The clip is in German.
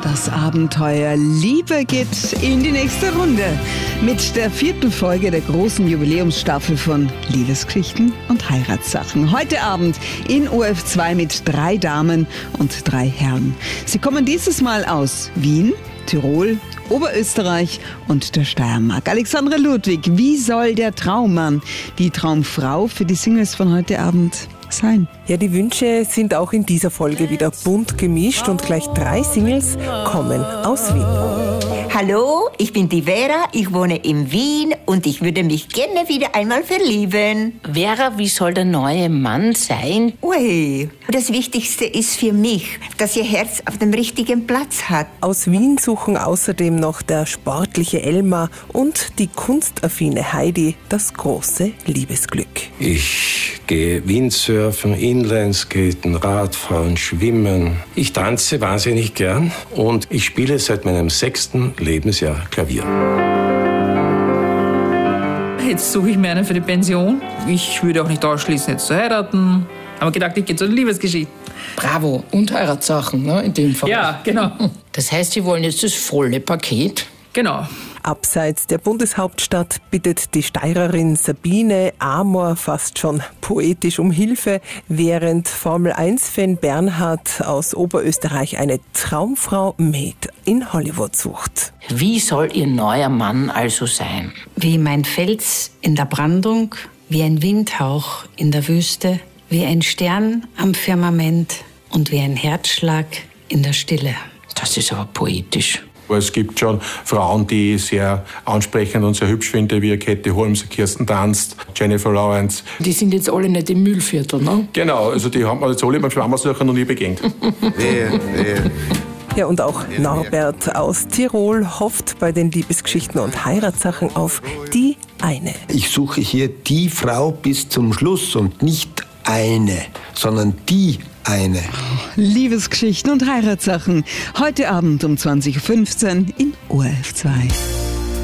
Das Abenteuer Liebe geht in die nächste Runde mit der 4. Folge der großen Jubiläumsstaffel von Liebesgeschichten und Heiratssachen. Heute Abend in ORF2 mit 3 Damen und 3 Herren. Sie kommen dieses Mal aus Wien, Tirol, Oberösterreich und der Steiermark. Alexandra Ludwig, wie soll der Traummann, die Traumfrau für die Singles von heute Abend sein? Ja, die Wünsche sind auch in dieser Folge wieder bunt gemischt und gleich 3 Singles kommen aus Wien. Hallo, ich bin die Vera, ich wohne in Wien und ich würde mich gerne wieder einmal verlieben. Vera, wie soll der neue Mann sein? Ui, das Wichtigste ist für mich, dass ihr Herz auf dem richtigen Platz hat. Aus Wien suchen außerdem noch der sportliche Elmar und die kunstaffine Heidi das große Liebesglück. Ich gehe Windsurfen, Inlineskaten, Radfahren, Schwimmen. Ich tanze wahnsinnig gern und ich spiele seit meinem 6. Lebensjahr Klavier. Jetzt suche ich mir einen für die Pension. Ich würde auch nicht ausschließen, jetzt zu heiraten. Aber gedacht, ich gehe zu den Liebesgeschichten. Bravo. Und Heiratssachen, ne, in dem Fall. Ja, genau. Das heißt, Sie wollen jetzt das volle Paket? Genau. Abseits der Bundeshauptstadt bittet die Steirerin Sabine Amor fast schon poetisch um Hilfe, während Formel-1-Fan Bernhard aus Oberösterreich eine Traumfrau Med in Hollywood sucht. Wie soll Ihr neuer Mann also sein? Wie mein Fels in der Brandung, wie ein Windhauch in der Wüste, wie ein Stern am Firmament und wie ein Herzschlag in der Stille. Das ist aber poetisch. Es gibt schon Frauen, die ich sehr ansprechend und sehr hübsch finde, wie Katie Holmes, Kirsten Dunst, Jennifer Lawrence. Die sind jetzt alle nicht im Müllviertel, ne? Genau, also die haben wir jetzt alle beim Schwammersuchen noch nie begegnet. Ja, und auch Norbert aus Tirol hofft bei den Liebesgeschichten und Heiratssachen auf die eine. Ich suche hier die Frau bis zum Schluss und nicht eine, sondern die eine. Liebesgeschichten und Heiratssachen. Heute Abend um 20.15 Uhr in ORF2.